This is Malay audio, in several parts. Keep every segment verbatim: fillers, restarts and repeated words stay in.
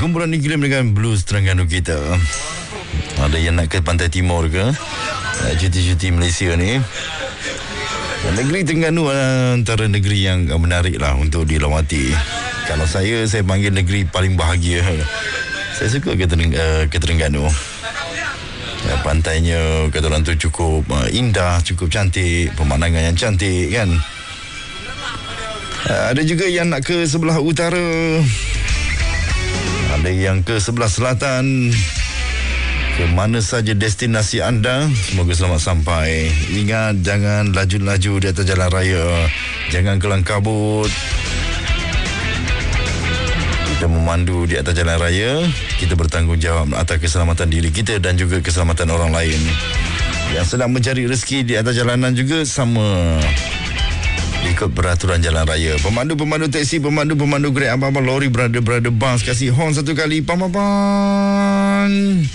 Gumpulan iklim dengan blues Terengganu kita. Ada yang nak ke pantai timur ke, cuti-cuti Malaysia ni. Negeri Terengganu antara negeri yang menarik lah untuk dilawati. Kalau saya, saya panggil negeri paling bahagia. Saya suka ke, Tereng, ke Terengganu. Pantainya kata orang tu cukup indah, cukup cantik, pemandangan yang cantik kan. Ada juga yang nak ke sebelah utara, ada yang ke sebelah selatan. Ke mana saja destinasi anda, semoga selamat sampai. Ingat, jangan laju-laju di atas jalan raya, jangan kelang kabut. Kita memandu di atas jalan raya, kita bertanggungjawab atas keselamatan diri kita dan juga keselamatan orang lain. Yang sedang mencari rezeki di atas jalanan juga sama, ikut peraturan jalan raya. Pemandu-pemandu teksi, pemandu-pemandu Grab, apa-apa lori, brother-brother bus, kasih horn satu kali, pam-pam.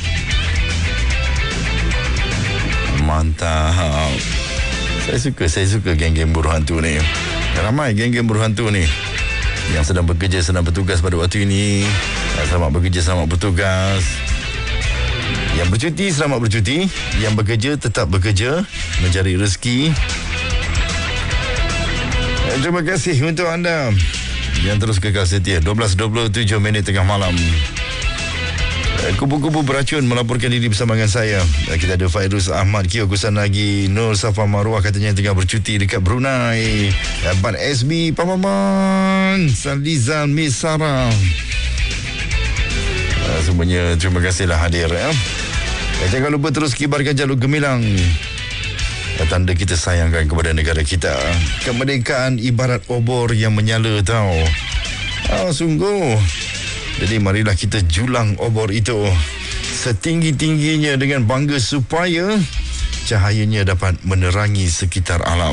Mantap. Saya suka, saya suka geng-geng buruh hantu ni. Ramai geng-geng buruh hantu ni yang sedang bekerja, sedang bertugas pada waktu ini. Selamat bekerja, selamat bertugas. Yang bercuti, selamat bercuti. Yang bekerja, tetap bekerja, mencari rezeki. Terima kasih untuk anda yang terus kekal setia. dua belas dua puluh tujuh minit tengah malam. Kubu-kubu beracun melaporkan diri bersama dengan saya. Kita ada Fairuz Ahmad, Kio Kusanagi, Nur Safa Marwah katanya tengah bercuti dekat Brunei. Ban S B, Pamaman, Salizal Misara. Semuanya terima kasihlah hadir ya. Jangan lupa terus kibarkan jalur gemilang, tanda kita sayangkan kepada negara kita. Kemerdekaan ibarat obor yang menyala tau. Oh, sungguh. Jadi marilah kita julang obor itu setinggi-tingginya dengan bangga supaya cahayanya dapat menerangi sekitar alam.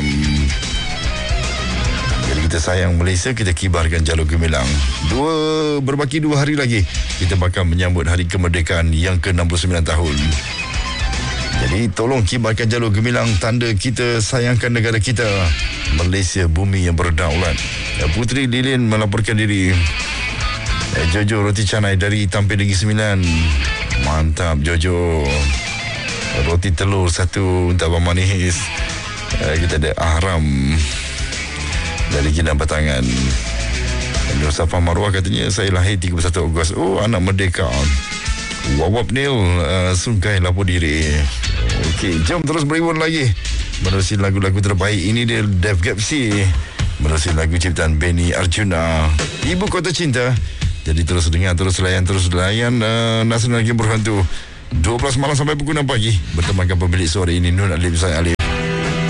Jadi kita sayang Malaysia, kita kibarkan jalur gemilang. Dua berbaki dua hari lagi kita bakal menyambut hari kemerdekaan yang ke enam puluh sembilan tahun. Jadi tolong kibarkan jalur gemilang, tanda kita sayangkan negara kita, Malaysia bumi yang berdaulat. Putri Lilin melaporkan diri. Jojo roti canai dari Tampin Negeri Sembilan. Mantap Jojo. Roti telur satu untuk Abang Manis. Kita ada Ahram dari Kidang Batangan. Nur Safa Marwah katanya saya lahir tiga puluh satu Ogos. Oh, anak merdeka. Wawap Nil uh, Sungai lapor diri. Okey, jom terus beribun lagi menerusi lagu-lagu terbaik. Ini dia Dev Gapsi menerusi lagu ciptaan Benny Arjuna, Ibu Kota Cinta. Jadi terus dengar, terus layan, terus layan uh, Nasional Game Berhantu dua belas malam sampai pukul enam pagi. Bertemankan pemilik suara ini Nur Alif, saya Alif.